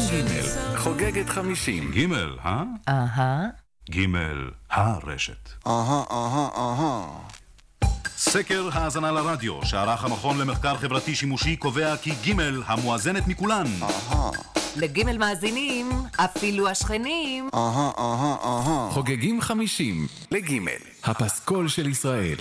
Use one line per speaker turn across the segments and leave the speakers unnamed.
ג' חוגגת 50.
ג',
אהה.
ג' הרשת. סקר האזנה לרדיו שערך המכון למחקר חברתי שימושי קובע כי ג' המואזנת מכולן.
לג' מאזינים, אפילו השכנים.
חוגגים 50. לג' הפסקול של ישראל.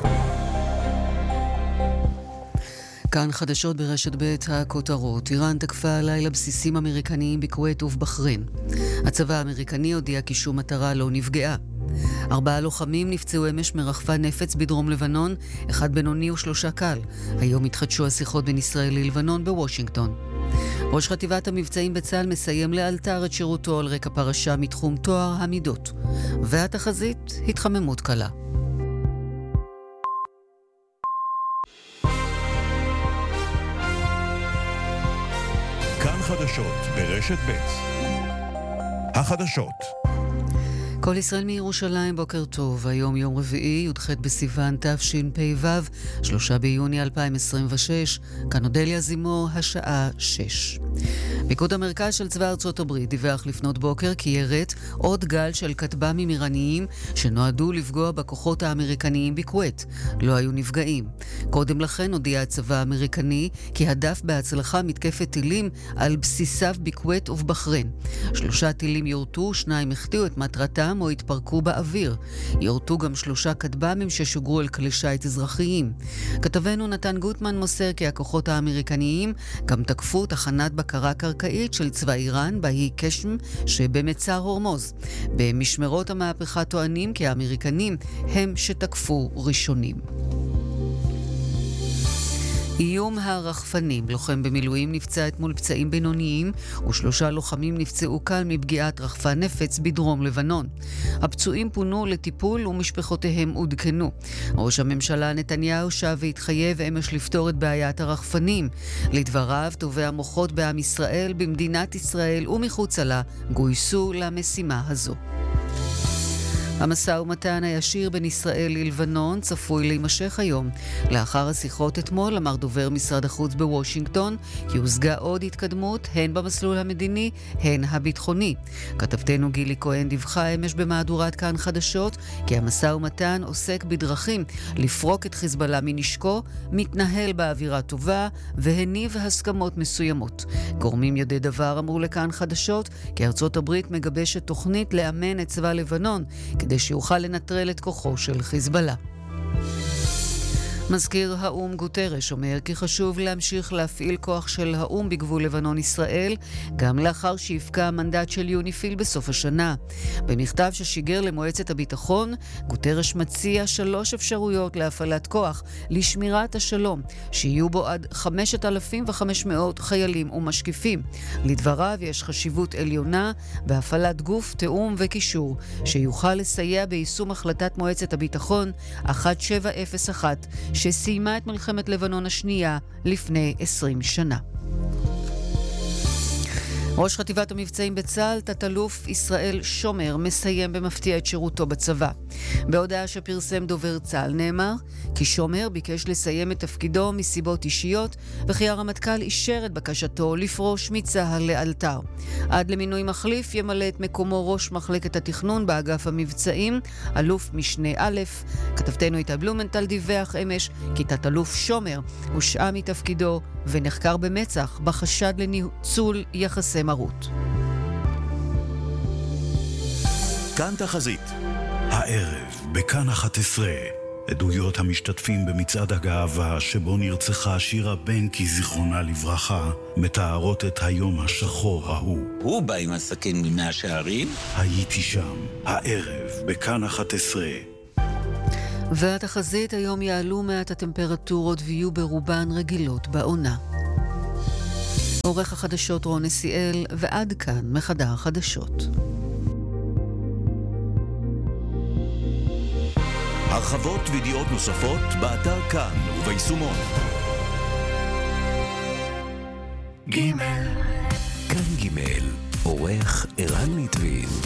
כאן חדשות ברשת ב' הכותרות. איראן תקפה הלילה בסיסים אמריקניים בכווית ובחריין. הצבא האמריקני הודיע כי שום מטרה לא נפגעה. 4 לוחמים נפצעו אמש מרחפן נפץ בדרום לבנון, 1 בינוני ו3 קל. היום התחדשו השיחות בין ישראל ללבנון בוושינגטון. ראש חטיבת המבצעים בצה"ל מסיים לאלתר את שירותו על רקע פרשה מתחום טוהר המידות. והתחזית התחממות קלה.
כאן חדשות ברשת ב' החדשות.
כל ישראל מירושלים, בוקר טוב. היום יום רביעי, י"ח בסיוון תשפ"ו, 3 ביוני 2026. כאן אודליה זימו, השעה 6. פיקוד המרכז של צבא ארצות הברית דיווח לפנות בוקר כי ירט עוד גל של כטב"מים איראניים שנועדו לפגוע בכוחות האמריקניים בכווית. לא היו נפגעים. קודם לכן הודיע הצבא האמריקני כי הדף בהצלחה מתקפת טילים על בסיסיו בכווית ובחריין. 3 טילים יורטו, 2 החטיאו את מטרתם או התפרקו באוויר. יורטו גם 3 כטב"מים ששוגרו על כלי שיט אזרחיים. כתבנו נתן גוטמן מוסר כי הכוחות האמריקניים גם תקפו תחנת בקרה קרקעית של צבא איראן באי קשם שבמצר הורמוז. במשמרות המהפכה טוענים כי האמריקנים הם שתקפו ראשונים. איום הרחפנים. לוחם במילואים נפצע אתמול פצעים בינוניים ו3 לוחמים נפצעו קל מפגיעת רחפן נפץ בדרום לבנון. הפצועים פונו לטיפול ומשפחותיהם עודכנו. ראש הממשלה נתניהו שב והתחייב אמש לפתור את בעיית הרחפנים. לדבריו, טובי המוחות בעם ישראל, במדינת ישראל ומחוצה לה גויסו למשימה הזו. המשא ומתן הישיר בין ישראל ללבנון צפוי להימשך היום. לאחר השיחות אתמול אמר דובר משרד החוץ בוושינגטון כי הושגה עוד התקדמות הן במסלול המדיני הן הביטחוני. כתבתנו גילי כהן דיווחה אמש במהדורת כאן חדשות כי המשא ומתן עוסק בדרכים לפרוק את חיזבאללה מנשקו, מתנהל באווירה טובה והניב הסכמות מסוימות. גורמים יודעי דבר אמרו לכאן חדשות כי ארצות הברית מגבשת תוכנית לאמן את צבא לבנון כדי שיוכל לנטרל את כוחו של חיזבאללה. מזכיר האום גוטרש אומר כי חשוב להמשיך להפעיל כוח של האום בגבול לבנון ישראל, גם לאחר שיפקע המנדט של יוניפיל בסוף השנה. במכתב ששיגר למועצת הביטחון, גוטרש מציע 3 אפשרויות להפעלת כוח לשמירת השלום, שיהיו בו עד 5,500 חיילים ומשקיפים. לדבריו יש חשיבות עליונה בהפעלת גוף תאום וקישור, שיוכל לסייע ביישום החלטת מועצת הביטחון 1701, שסיימה את מלחמת לבנון השנייה לפני 20 שנה. ראש חטיבת המבצעים בצה"ל, תת-אלוף ישראל שומר, מסיים במפתיע את שירותו בצבא. בהודעה שפרסם דובר צה"ל נאמר כי שומר ביקש לסיים את תפקידו מסיבות אישיות, וכי הרמטכ"ל אישר את בקשתו לפרוש מצה"ל לאלתר. עד למינוי מחליף ימלא את מקומו ראש מחלקת התכנון באגף המבצעים, אלוף משנה א'. כתבתנו איתה בלומנטל דיווח אמש כי תת-אלוף שומר הושעה מתפקידו ונחקר במצח בחשד לניצול יחסי מרות.
כאן תחזית. הערב בכאן 11 עדויות המשתתפים במצעד הגאווה שבו נרצחה שירה בנקי זיכרונה לברכה מתארות את היום השחור ההוא.
הוא בא עם הסכין ממאה שערים.
הייתי שם. הערב בכאן 11.
והתחזית, היום יעלו מעט הטמפרטורות ויהיו ברובן רגילות בעונה. עורך החדשות רון נסיאל, ועד כאן מחדר החדשות.
הרחבות וידיעות נוספות באתר כאן וביישומון.
ג' כאן ג' עורך ערן ליטבין.